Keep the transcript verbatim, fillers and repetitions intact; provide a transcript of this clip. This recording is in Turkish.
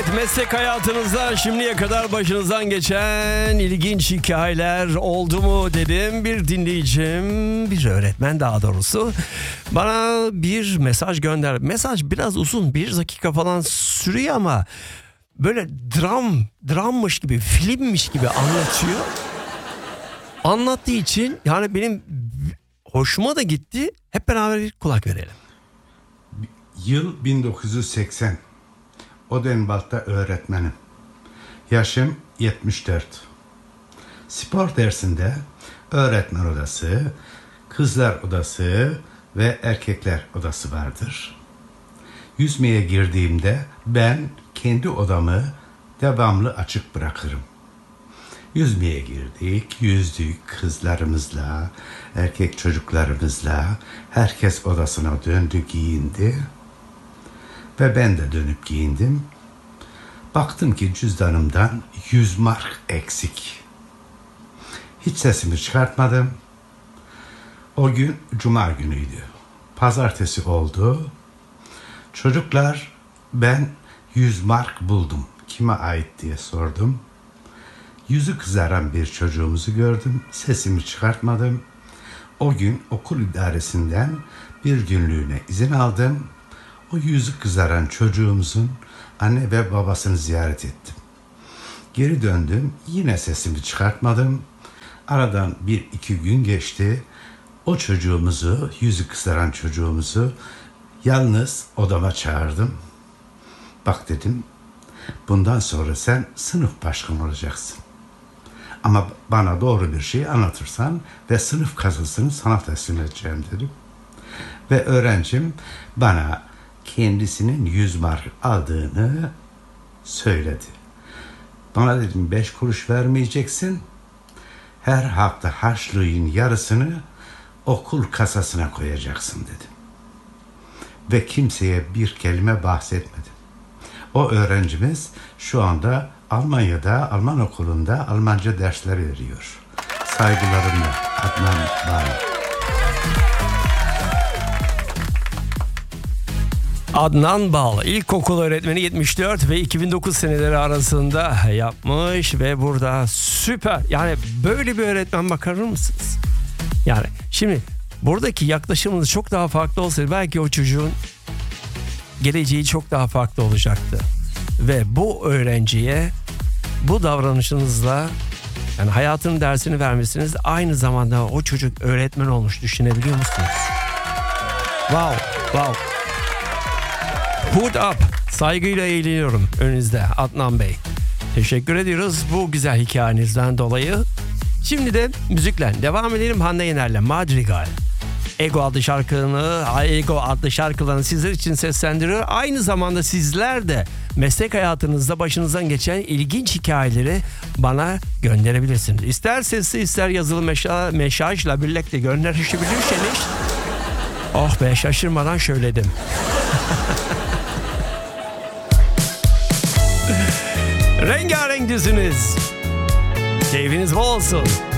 Evet, meslek hayatınızda şimdiye kadar başınızdan geçen ilginç hikayeler oldu mu dedim. Bir dinleyicim, bir öğretmen daha doğrusu bana bir mesaj gönder. Mesaj biraz uzun, bir dakika falan sürüyor ama böyle dram, drammış gibi, filmmiş gibi anlatıyor. Anlattığı için yani benim hoşuma da gitti. Hep beraber bir kulak verelim. Yıl bin dokuz yüz seksen. Odenwald'da öğretmenim. Yaşım yetmiş dört. Spor dersinde öğretmen odası, kızlar odası ve erkekler odası vardır. Yüzmeye girdiğimde ben kendi odamı devamlı açık bırakırım. Yüzmeye girdik, yüzdük kızlarımızla, erkek çocuklarımızla. Herkes odasına döndü, giyindi. Ve ben de dönüp giyindim. Baktım ki cüzdanımdan yüz mark eksik. Hiç sesimi çıkartmadım. O gün cuma günüydü. Pazartesi oldu. Çocuklar, ben yüz mark buldum. Kime ait diye sordum. Yüzü kızaran bir çocuğumuzu gördüm. Sesimi çıkartmadım. O gün okul idaresinden bir günlüğüne izin aldım. O yüzü kızaran çocuğumuzun anne ve babasını ziyaret ettim. Geri döndüm. Yine sesimi çıkartmadım. Aradan bir iki gün geçti. O çocuğumuzu, yüzü kızaran çocuğumuzu yalnız odama çağırdım. Bak dedim, bundan sonra sen sınıf başkanı olacaksın. Ama bana doğru bir şey anlatırsan ve sınıf kasasını sana teslim edeceğim dedim. Ve öğrencim bana kendisinin yüz mark aldığını söyledi. Bana dedim beş kuruş vermeyeceksin. Her hafta harçlığın yarısını okul kasasına koyacaksın dedim. Ve kimseye bir kelime bahsetmedim. O öğrencimiz şu anda Almanya'da, Alman okulunda Almanca dersleri veriyor. Saygılarımla Adnan Bağlı. Adnan Bal, ilkokul öğretmeni, yetmiş dört ve iki bin dokuz seneleri arasında yapmış ve burada süper. Yani böyle bir öğretmen bakar mısınız? Yani şimdi buradaki yaklaşımınız çok daha farklı olsaydı belki o çocuğun geleceği çok daha farklı olacaktı. Ve bu öğrenciye bu davranışınızla yani hayatının dersini vermişsiniz, aynı zamanda o çocuk öğretmen olmuş, düşünebiliyor musunuz? Wow, wow. Hood up. Saygıyla eğleniyorum önünüzde Adnan Bey. Teşekkür ediyoruz bu güzel hikayenizden dolayı. Şimdi de müzikle devam edelim. Hande Yener'le Madrigal. Ego adlı şarkını, Ego adlı şarkılarını sizler için seslendiriyor. Aynı zamanda sizler de meslek hayatınızda başınızdan geçen ilginç hikayeleri bana gönderebilirsiniz. İster sesli ister yazılı meşa, mesajla birlikte gönderebilirseniz. Oh be, şaşırmadan söyledim. Rengarenk düzünüz. Keyfiniz bol olsun.